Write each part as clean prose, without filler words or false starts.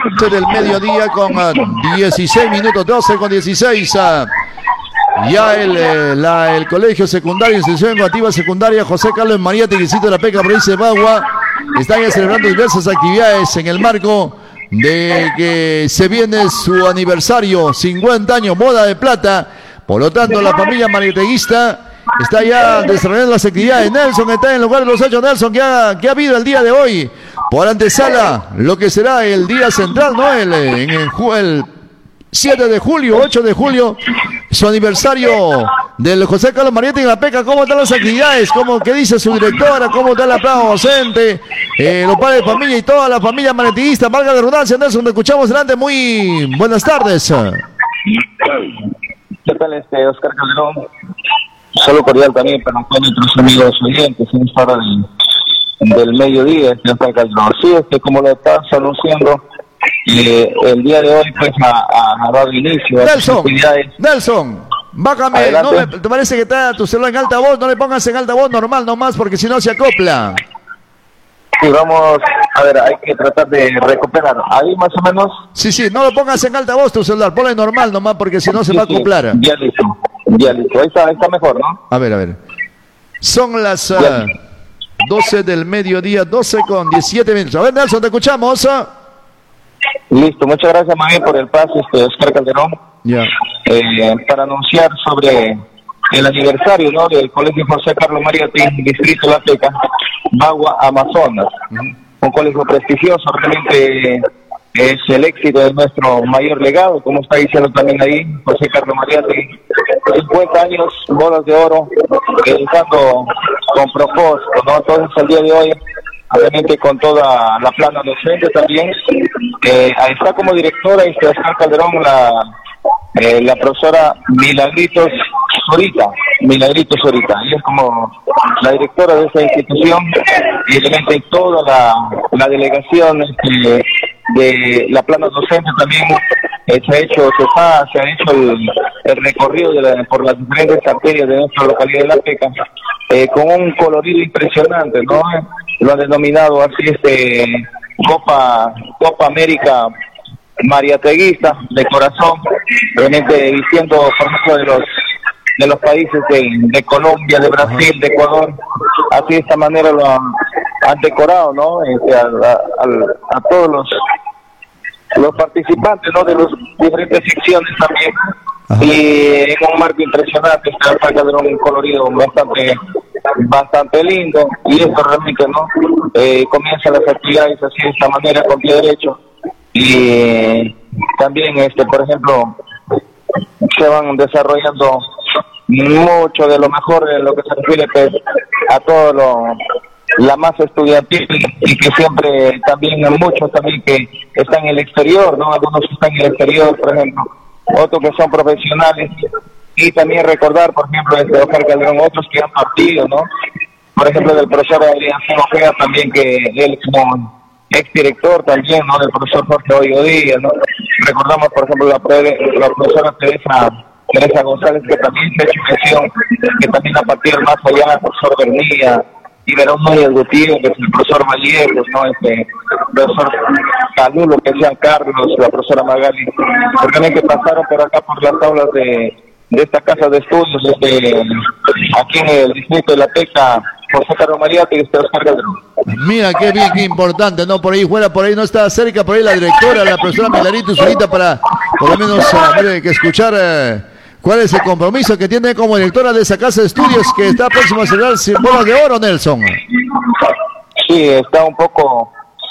del mediodía con 16 minutos, 12 con 16. Ya el colegio secundario, institución educativa secundaria José Carlos María Teguisito de la Peca, provincia de Bagua, están ya celebrando diversas actividades en el marco de que se viene su aniversario, 50 años, boda de plata. Por lo tanto, la familia mariateguista está ya desarrollando las actividades. Nelson está en el lugar de los hechos. Nelson, ¿qué ha habido el día de hoy? Por antesala, lo que será el día central, ¿no? El 7 de julio, 8 de julio, su aniversario del José Carlos Mariette en la Peca. ¿Cómo están las actividades? ¿Qué dice su directora? ¿Cómo está la plana docente? Los padres de familia y toda la familia marietiguista. Valga la redundancia, Nelson, te escuchamos delante. Muy buenas tardes. ¿Qué tal, Oscar Calderón? Saludo cordial también para todos nuestros amigos oyentes en esta hora del mediodía, Oscar Calderón. Sí, como lo estás anunciando, el día de hoy pues ha dado inicio a las actividades. Nelson, bájame, ¿te parece que está tu celular en altavoz? No le pongas en altavoz normal nomás, porque si no se acopla. Sí, vamos, a ver, hay que tratar de recuperar. Ahí más o menos. Sí, no lo pongas en altavoz tu celular, ponle normal nomás, porque si no se va a acoplar. Ya listo. Ahí está mejor, ¿no? A ver. Son las 12 del mediodía, 12 con 17 minutos. A ver, Nelson, te escuchamos. Listo, muchas gracias, Manuel, por el paso, Oscar Calderón. Ya. Para anunciar sobre el aniversario, ¿no?, del Colegio José Carlos Mariette, Distrito La Peca, Bagua, Amazonas. Un colegio prestigioso, realmente es el éxito de nuestro mayor legado, como está diciendo también ahí José Carlos Mariette. 50 años, bodas de oro, educando con propósito, ¿no? Entonces, el día de hoy, obviamente con toda la plana docente también, ahí está como directora Oscar Calderón, la profesora Milagritos Zorita, ella es como la directora de esta institución, y obviamente toda la delegación de la plana docente también se ha hecho el recorrido por las diferentes arterias de nuestra localidad de La Peca, con un colorido impresionante, ¿no? Lo han denominado así, Copa América mariateguista de corazón, realmente diciendo, por ejemplo, de los países de Colombia, de Brasil, de Ecuador. Así de esta manera lo han decorado, ¿no? A todos los participantes, ¿no?, de las diferentes secciones también. Ajá. Y en un marco impresionante, está un colorido bastante lindo, y esto realmente, ¿no? Comienzan las actividades así de esta manera, con pie derecho. Y también, por ejemplo, se van desarrollando mucho de lo mejor en lo que se refiere pues, a todo la masa estudiantil, y que siempre también muchos también que están en el exterior, ¿no? Algunos están en el exterior, por ejemplo, otros que son profesionales, y también recordar, por ejemplo, Oscar Calderón, otros que han partido, ¿no? Por ejemplo, del profesor Adrián Ojea también, que él como exdirector también, ¿no?, del profesor Jorge Hoyo Díaz, ¿no? Recordamos, por ejemplo, la profesora Teresa González, que también se ha hecho mención, que también a partir más allá, el profesor Bernilla, y Verón Núñez Gutiérrez, el profesor Vallejos, ¿no?, el profesor Calulo, que sea Carlos, la profesora Magali, porque que pasaron por acá por las aulas de esta casa de estudios, aquí en el distrito de La Peca, José Carlos Mariette y Oscar Calderón. Mira, qué bien, qué importante, ¿no? Por ahí no está cerca, por ahí la directora, la profesora Milagritos Zorita, para por lo menos que escuchar cuál es el compromiso que tiene como directora de esa casa de estudios que está próxima a celebrar bodas de oro, Nelson. Sí, está un poco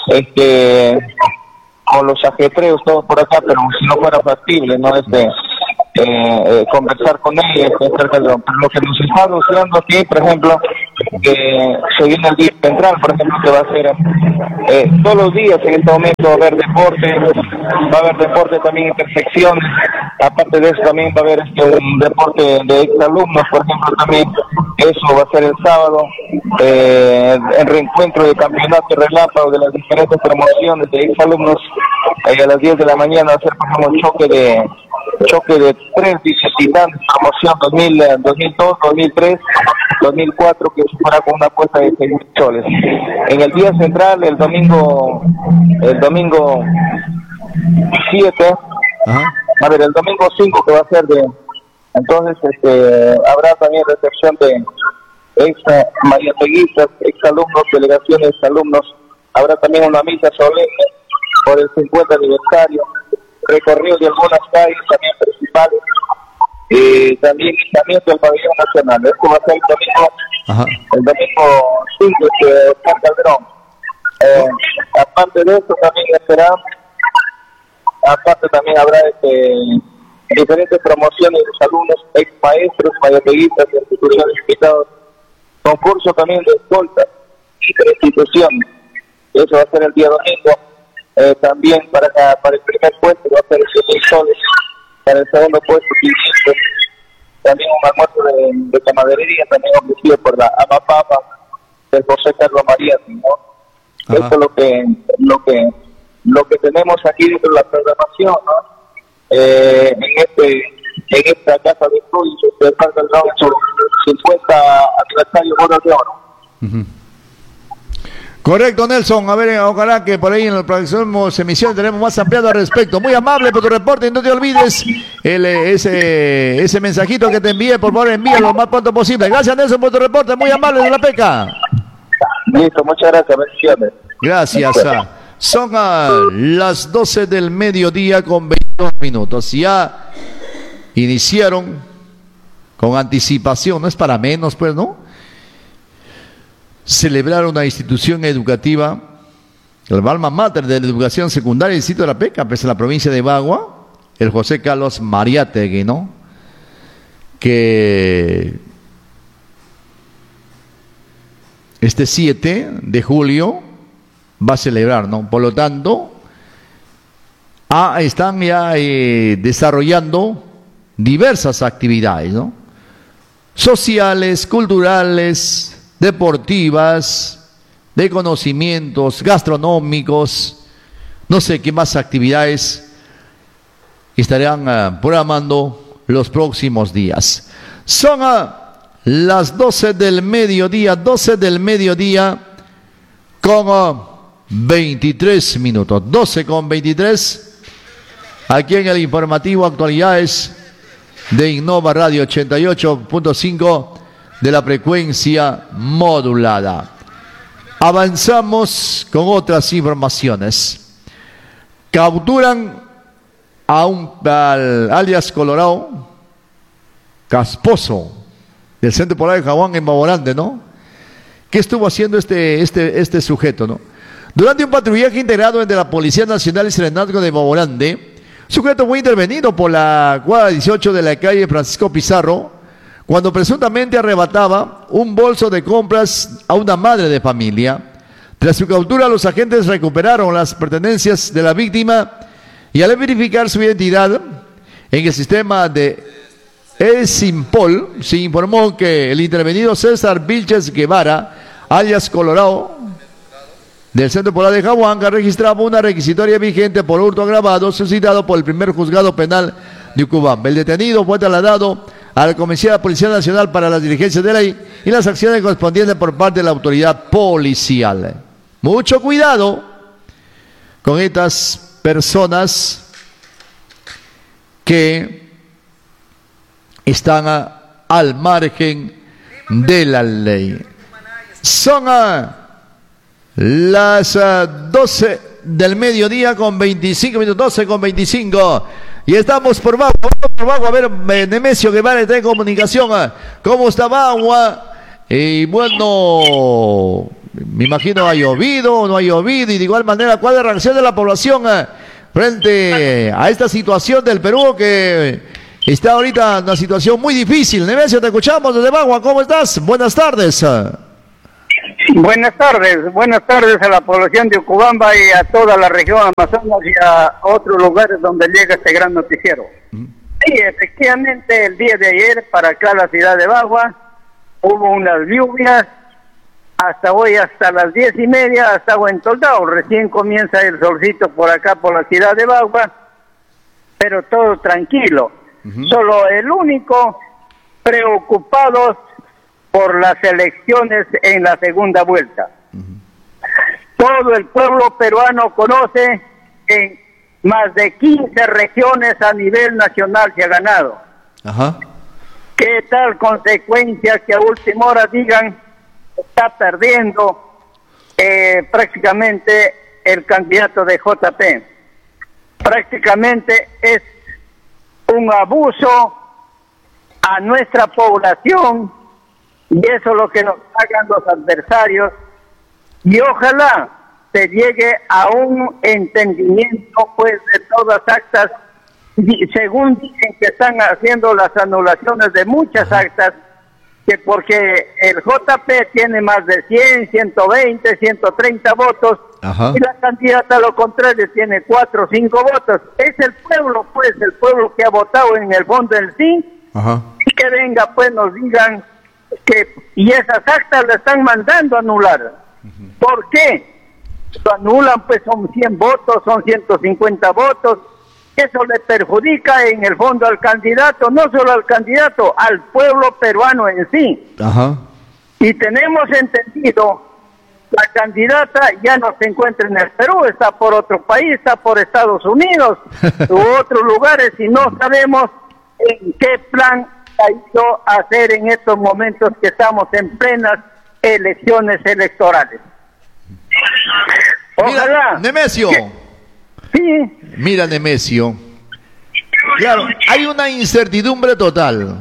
con los ajetreos todos por acá, pero si no fuera factible, ¿no? Conversar con ella, pero lo que nos está anunciando aquí, por ejemplo, que se viene el día central, por ejemplo, que va a ser todos los días en este momento va a haber deporte también, intersecciones, aparte de eso también va a haber un deporte de exalumnos, por ejemplo, también eso va a ser el sábado, el reencuentro de campeonato relámpago de las diferentes promociones de exalumnos, a las 10 de la mañana va a ser, por ejemplo, un choque de tres visitantes, promoción 2002, 2003, 2004, que supera con una apuesta de 6 soles. En el día central, el domingo 7. Ajá. A ver, el domingo 5 que va a ser de... Entonces, habrá también recepción de ex mariateguistas, ex alumnos, delegaciones, alumnos. Habrá también una misa solemne por el 50 aniversario, recorrido de algunas calles también principales, y también izamiento del pabellón nacional. Esto va a ser Ajá. el domingo 5 de Oscar Calderón. Aparte de esto también habrá diferentes promociones de los alumnos, ex maestros, mayateguistas, instituciones invitados, concurso también de escolta interinstituciones. Eso va a ser el día domingo. También para el primer puesto va a ser 100.000 soles, para el segundo puesto 500. También un almuerzo de camaradería también ofrecido por la Amapapa del José Carlos Mariati, ¿no? Eso es lo que tenemos aquí dentro de la programación, ¿no? En esta casa de estudios de San Salvador, su 50 aniversario bodas de oro. Uh-huh. Correcto, Nelson. A ver, ojalá que por ahí en las próximas emisiones tenemos más ampliado al respecto. Muy amable por tu reporte y no te olvides ese mensajito que te envié. Por favor, envíalo lo más pronto posible. Gracias, Nelson, por tu reporte. Muy amable de la PECA. Listo, muchas gracias. Bendiciones. Gracias. Son las 12 del mediodía con 22 minutos. Ya iniciaron con anticipación. No es para menos, pues, ¿no? Celebrar una institución educativa, el alma mater de la educación secundaria del distrito de la PECA, pues en la provincia de Bagua, el José Carlos Mariátegui, ¿no? Que este 7 de julio va a celebrar, ¿no? Por lo tanto, están ya desarrollando diversas actividades, ¿no? Sociales, culturales, deportivas, de conocimientos, gastronómicos, no sé qué más actividades estarán programando los próximos días. Son las 12 del mediodía con 23 minutos, 12 con 23, aquí en el informativo Actualidades de Innova Radio 88.5 de la frecuencia modulada. Avanzamos con otras informaciones. Capturan al alias Colorado Casposo del Centro Polar de Jaguán en Baborande, ¿no? ¿Qué estuvo haciendo este sujeto, no? Durante un patrullaje integrado entre la Policía Nacional y Serenazgo de Baborande, sujeto fue intervenido por la cuadra 18 de la calle Francisco Pizarro, cuando presuntamente arrebataba un bolso de compras a una madre de familia. Tras su captura, los agentes recuperaron las pertenencias de la víctima y al verificar su identidad en el sistema de ESIMPOL, se informó que el intervenido César Vilches Guevara, alias Colorado, del Centro Polar de Jahuanca, registraba una requisitoria vigente por hurto agravado suscitado por el primer juzgado penal de Ucubamba. El detenido fue trasladado a la Comisaría de la Policía Nacional para las diligencias de ley y las acciones correspondientes por parte de la autoridad policial. Mucho cuidado con estas personas que están al margen de la ley. Son las 12 del mediodía con 25 minutos, 12 con 25. Y estamos por Bagua. A ver, Nemesio Guevara está en comunicación. ¿Cómo está Bagua? Y bueno, me imagino ha llovido o no ha llovido. Y de igual manera, ¿cuál es la reacción de la población frente a esta situación del Perú que está ahorita en una situación muy difícil? Nemesio, te escuchamos desde Bagua. ¿Cómo estás? Buenas tardes. Buenas tardes a la población de Ucubamba y a toda la región Amazonas y a otros lugares donde llega este gran noticiero. Sí, efectivamente, el día de ayer para acá la ciudad de Bagua hubo unas lluvias, hasta hoy hasta las 10:30 hasta agua en Toldao, recién comienza el solcito por acá por la ciudad de Bagua, pero todo tranquilo. Solo el único preocupados por las elecciones en la segunda vuelta. Todo el pueblo peruano conoce en más de 15 regiones a nivel nacional se ha ganado. Ajá. ¿Qué tal consecuencia que a última hora digan está perdiendo prácticamente el candidato de JP? Prácticamente es un abuso a nuestra población y eso es lo que nos hagan los adversarios, y ojalá se llegue a un entendimiento pues de todas actas, según dicen que están haciendo las anulaciones de muchas actas, que porque el JP tiene más de 100, 120, 130 votos, ajá, y la candidata a lo contrario tiene 4 o 5 votos. Es el pueblo, pues, el pueblo que ha votado en el fondo del sí, ajá, y que venga, pues, nos digan que, y esas actas la están mandando a anular. ¿Por qué? Lo anulan, pues son 100 votos, son 150 votos. Eso le perjudica en el fondo al candidato, no solo al candidato, al pueblo peruano en sí. ajá. Y tenemos entendido, la candidata ya no se encuentra en el Perú, está por otro país, está por Estados Unidos u otros lugares, y no sabemos en qué plan ha ido a hacer en estos momentos que estamos en plenas elecciones electorales. Ojalá. Mira, Nemesio. Sí. Mira, Nemesio. Claro, hay una incertidumbre total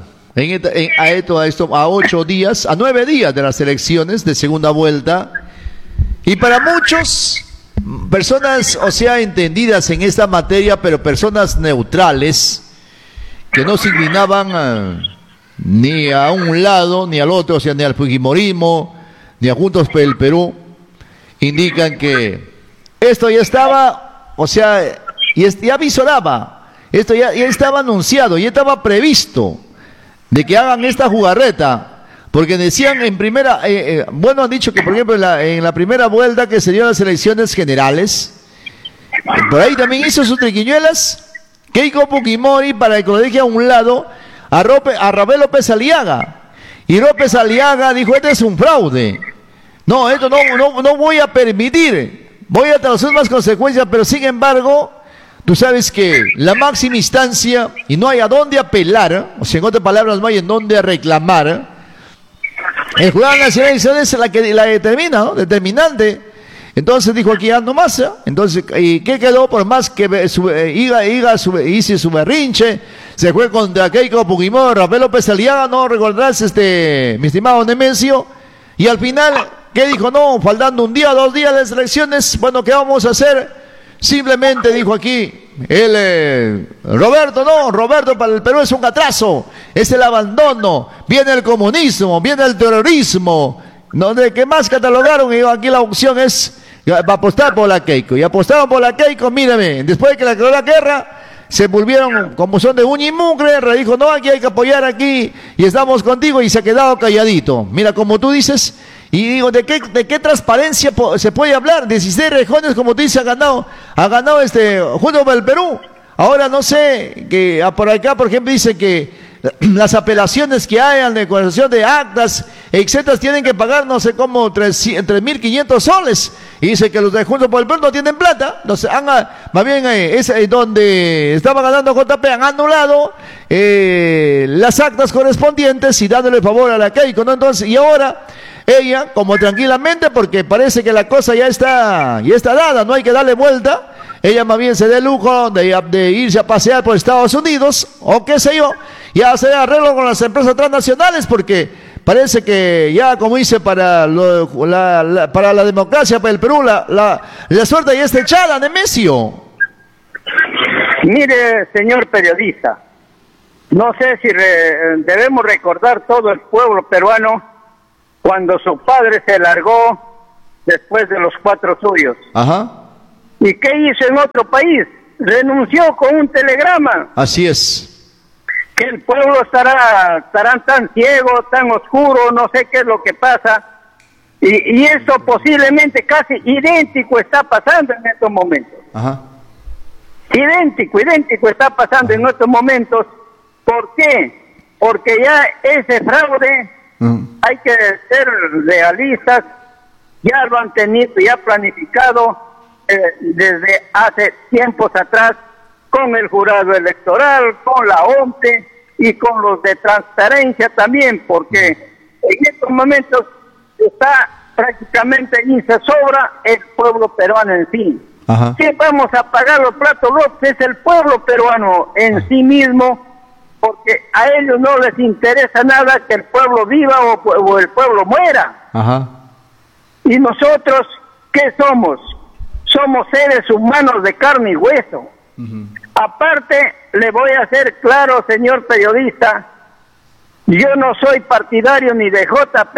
a 8 días, a 9 días de las elecciones de segunda vuelta. Y para muchos, personas, o sea, entendidas en esta materia, pero personas neutrales, que no se inclinaban ni a un lado ni al otro, o sea, ni al fujimorismo, ni a Juntos por el Perú, indican que esto ya estaba, o sea, ya visoraba, esto ya estaba anunciado, ya estaba previsto de que hagan esta jugarreta, porque decían en primera, bueno, han dicho que por ejemplo en la primera vuelta que se dio las elecciones generales, por ahí también hizo sus triquiñuelas Keiko Fujimori para que lo deje a un lado a Rafael López Aliaga, y López Aliaga dijo: este es un fraude, no, esto no voy a permitir, voy a traer más consecuencias. Pero sin embargo, tú sabes que la máxima instancia, y no hay a dónde apelar, o sea, en otras palabras, no hay en dónde reclamar, el Jurado Nacional de Elecciones es la que la determina, ¿no? Determinante. Entonces dijo aquí: ando más. Entonces, ¿y qué quedó? Por más que hice su berrinche, se fue contra Keiko Fujimori, Rafael López Aliaga, no recordarás, mi estimado Nemesio, y al final, ¿qué dijo? No, faltando un día, 2 días de las elecciones, bueno, ¿qué vamos a hacer? Simplemente dijo aquí Roberto para el Perú es un atraso, es el abandono, viene el comunismo, viene el terrorismo, donde que más catalogaron, y aquí la opción es apostar por la Keiko, y apostaron por la Keiko. Mírame, después de que la creó la guerra, se volvieron como son de uña y mugre, dijo: no, aquí hay que apoyar aquí, y estamos contigo, y se ha quedado calladito. Mira, como tú dices, y digo, ¿de qué transparencia se puede hablar? 16 regiones, como tú dices, ha ganado Juntos por el Perú. Ahora no sé, que por acá, por ejemplo, dice que las apelaciones que hayan de negociación de actas, etcétera, tienen que pagar no sé cómo 3.500 soles, y dice que los de Juntos por el Perú no tienen plata. Entonces, más bien es donde estaba ganando JP, han anulado las actas correspondientes y dándole favor a la Keiko, ¿no? Entonces, y ahora ella, como tranquilamente, porque parece que la cosa ya está dada, no hay que darle vuelta, ella más bien se dé el lujo de irse a pasear por Estados Unidos, o qué sé yo, y hacer arreglo con las empresas transnacionales, porque parece que ya, como dice, para la democracia, para el Perú, la suerte ya está echada, Nemesio. Mire, señor periodista, no sé si debemos recordar todo el pueblo peruano cuando su padre se largó después de los 4 suyos. Ajá. ¿Y qué hizo en otro país? Renunció con un telegrama. Así es. Que el pueblo estarán tan ciego, tan oscuro, no sé qué es lo que pasa. Y esto posiblemente casi idéntico está pasando en estos momentos. Ajá. Idéntico está pasando en estos momentos. ¿Por qué? Porque ya ese fraude, hay que ser realistas, ya lo han tenido, ya planificado, desde hace tiempos atrás con el jurado electoral, con la OMPE y con los de transparencia también, porque en estos momentos está prácticamente y se sobra el pueblo peruano en sí. Ajá. ¿Qué vamos a pagar los platos rotos? Es el pueblo peruano en sí mismo, porque a ellos no les interesa nada que el pueblo viva o el pueblo muera. Ajá. Y nosotros, ¿qué somos? Somos seres humanos de carne y hueso. Aparte, le voy a hacer claro, señor periodista, yo no soy partidario ni de JP,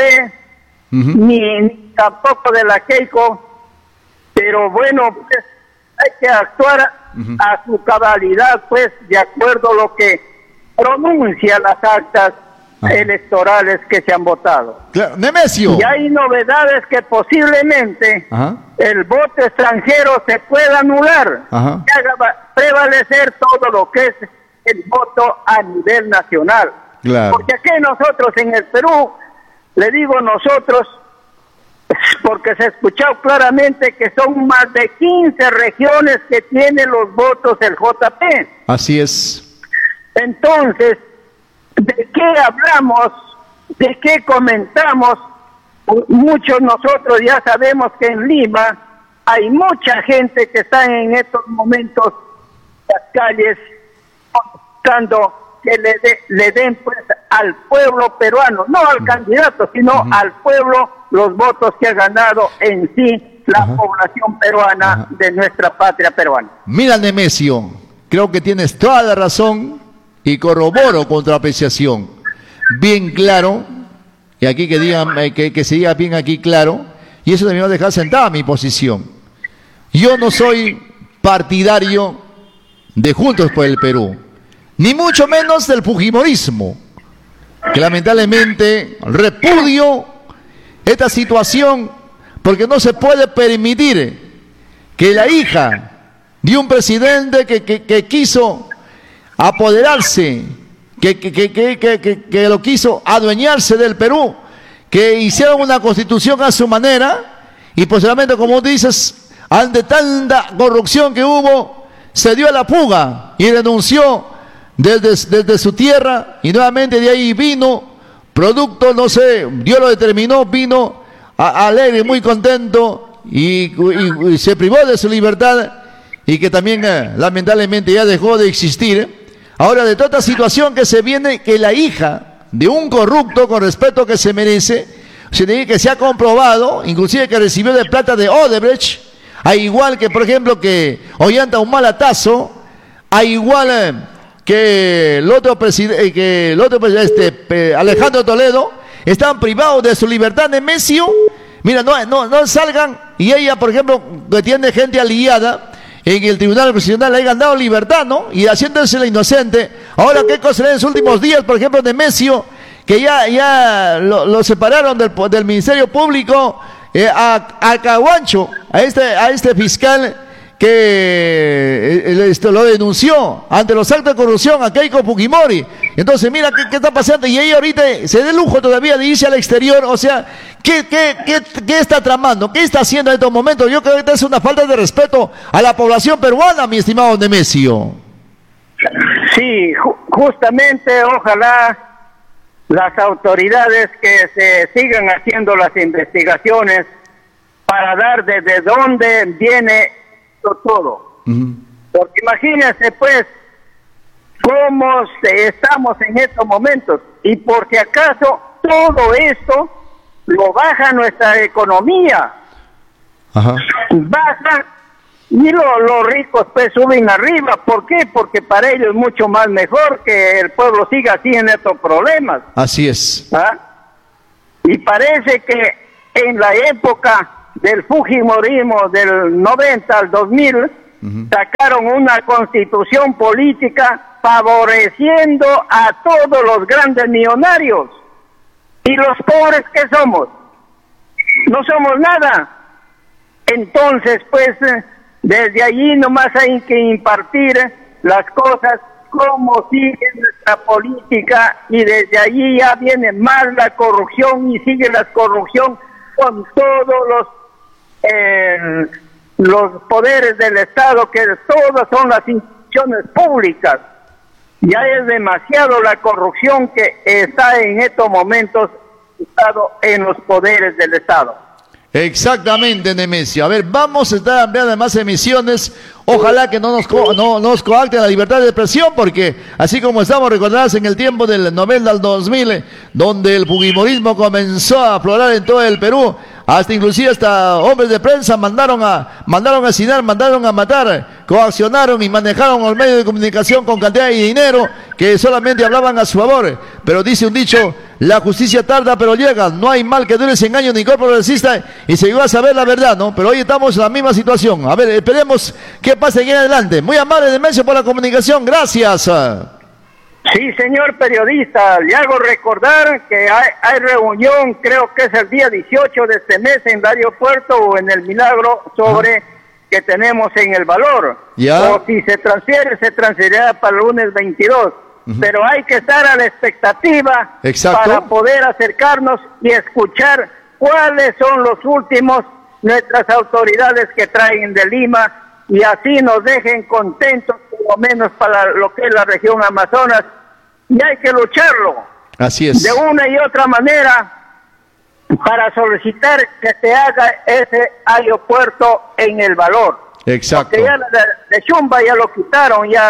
ni tampoco de la Keiko, pero bueno, pues, hay que actuar a su cabalidad, pues, de acuerdo a lo que pronuncia las actas electorales que se han votado. Claro. Nemesio. Y hay novedades que posiblemente el voto extranjero se pueda anular, y haga prevalecer todo lo que es el voto a nivel nacional. Claro. Porque aquí nosotros en el Perú, le digo nosotros, porque se ha escuchado claramente que son más de 15 regiones que tienen los votos el JP. Así es. Entonces, ¿de qué hablamos? ¿De qué comentamos? Muchos nosotros ya sabemos que en Lima hay mucha gente que está en estos momentos en las calles buscando que le den pues al pueblo peruano, no al candidato, sino al pueblo, los votos que ha ganado en sí la población peruana de nuestra patria peruana. Mira, Nemesio, creo que tienes toda la razón y corroboro con tu apreciación. Bien claro, y aquí que digan, que se diga bien aquí claro, y eso también va a dejar sentada mi posición. Yo no soy partidario de Juntos por el Perú, ni mucho menos del fujimorismo, que lamentablemente repudio esta situación, porque no se puede permitir que la hija de un presidente que quiso apoderarse, que lo quiso adueñarse del Perú, que hicieron una constitución a su manera, y posiblemente, como dices, ante tanta corrupción que hubo, se dio a la fuga y renunció desde su tierra, y nuevamente de ahí vino, producto, no sé, Dios lo determinó, vino alegre, muy contento, y se privó de su libertad, y que también lamentablemente ya dejó de existir. Ahora, de toda esta situación que se viene, que la hija de un corrupto, con respeto que se merece, que se ha comprobado, inclusive que recibió de plata de Odebrecht, a igual que, por ejemplo, que Ollanta Humala-Tazo, a igual que el otro presidente, Alejandro Toledo, están privados de su libertad. Nemesio, mira, no salgan, y ella, por ejemplo, que tiene gente aliada en el Tribunal Constitucional, le hayan dado libertad, ¿no? Y haciéndose la inocente. Ahora, ¿qué cosa en los últimos días, por ejemplo, Nemesio, que ya lo separaron del Ministerio Público, a Caguancho, a este fiscal que lo denunció ante los actos de corrupción a Keiko Fujimori? Entonces, mira qué está pasando, y ella ahorita se dé lujo todavía de irse al exterior. O sea, ¿qué está tramando? ¿Qué está haciendo en estos momentos? Yo creo que es una falta de respeto a la población peruana, mi estimado Nemesio. Sí, justamente, ojalá las autoridades que se sigan haciendo las investigaciones para dar desde dónde viene todo. Porque imagínense pues cómo estamos en estos momentos, y por si acaso todo esto lo baja nuestra economía, baja, y los ricos pues suben arriba. ¿Por qué? Porque para ellos es mucho más mejor que el pueblo siga así en estos problemas. Así es. Y parece que en la época del fujimorismo del 90 al 2000 sacaron una constitución política favoreciendo a todos los grandes millonarios, y los pobres, ¿qué somos? No somos nada. Entonces pues desde allí nomás hay que impartir las cosas como sigue nuestra política, y desde allí ya viene más la corrupción, y sigue la corrupción con todos los poderes del Estado, que todas son las instituciones públicas. Ya es demasiado la corrupción que está en estos momentos en los poderes del Estado. Exactamente, Nemesio. A ver, vamos a estar ampliando más emisiones. Ojalá que no nos coacten la libertad de expresión, porque así como estamos recordados en el tiempo del Nobel del 2000, donde el fujimorismo comenzó a aflorar en todo el Perú, hasta hombres de prensa mandaron a asesinar, mandaron a matar, coaccionaron y manejaron los medios de comunicación con cantidad de dinero que solamente hablaban a su favor. Pero dice un dicho: la justicia tarda pero llega, no hay mal que dure 100 años ni cuerpo resista, y se iba a saber la verdad, ¿no? Pero hoy estamos en la misma situación. A ver, esperemos qué pasa aquí en adelante. Muy amable, Nemesio, por la comunicación, gracias. Sí, señor periodista, le hago recordar que hay reunión, creo que es el día 18 de este mes en el aeropuerto o en el Milagro, sobre que tenemos en el valor. ¿Ya? O si se transferirá para el lunes 22. Pero hay que estar a la expectativa. Exacto. Para poder acercarnos y escuchar cuáles son los últimos nuestras autoridades que traen de Lima, y así nos dejen contentos, por lo menos para lo que es la región Amazonas, y hay que lucharlo. Así es. De una y otra manera para solicitar que se haga ese aeropuerto en el valor. Exacto. Porque ya de Chumba ya lo quitaron, ya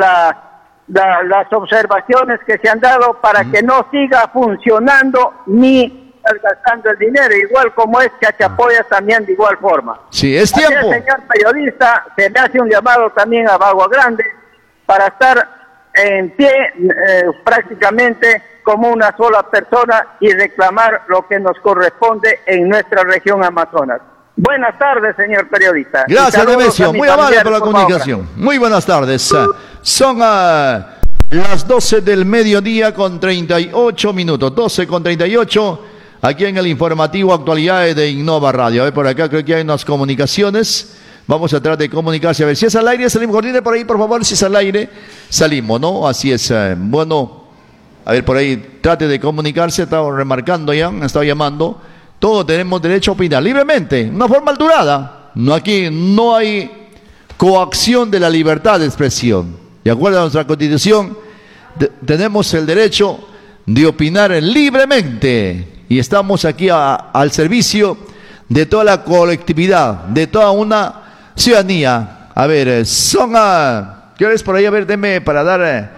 las observaciones que se han dado para que no siga funcionando ni gastando el dinero, igual como es Chachapoyas también de igual forma. Sí, es tiempo. Así, señor periodista, se me hace un llamado también a Bagua Grande para estar en pie prácticamente como una sola persona y reclamar lo que nos corresponde en nuestra región Amazonas. Buenas tardes, señor periodista. Gracias, Nemesio, muy amable por la comunicación. Muy buenas tardes. Son las 12 del mediodía con 38 minutos, 12 con 38, aquí en el informativo Actualidades de Innova Radio. A ver, por acá creo que hay unas comunicaciones. Vamos a tratar de comunicarse. A ver, si es al aire, salimos. Coordine por ahí, por favor, si es al aire, salimos, ¿no? Así es. Bueno, a ver, por ahí, trate de comunicarse. Estaba remarcando ya, me estaba llamando. Todos tenemos derecho a opinar libremente, una forma alturada. No, aquí no hay coacción de la libertad de expresión. De acuerdo a nuestra Constitución, tenemos el derecho de opinar libremente. Y estamos aquí al servicio de toda la colectividad, de toda una ciudadanía. A ver, son ¿qué hora es por ahí? A ver, denme para dar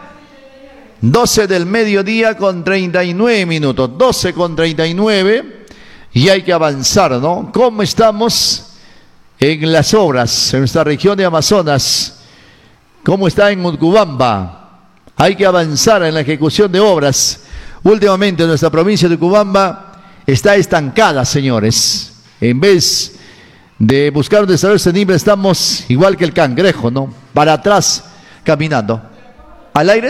12 del mediodía con 39 minutos, 12 con 39, y hay que avanzar, ¿no? ¿Cómo estamos en las obras en nuestra región de Amazonas? ¿Cómo está en Utcubamba? Hay que avanzar en la ejecución de obras. Últimamente nuestra provincia de Utcubamba está estancada, señores. En vez de buscar un desarrollo sostenible, estamos igual que el cangrejo, ¿no? Para atrás, caminando. ¿Al aire?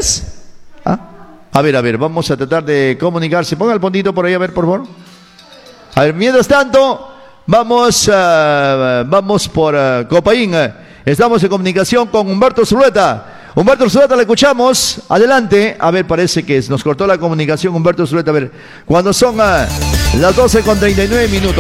A ver, vamos a tratar de comunicarse. Ponga el puntito por ahí, a ver, por favor. A ver, mientras tanto, vamos por Copaín. Estamos en comunicación con Humberto Zulueta. Humberto Zulueta, le escuchamos. Adelante. A ver, parece que nos cortó la comunicación Humberto Zulueta. A ver, cuando son las 12 con 39 minutos.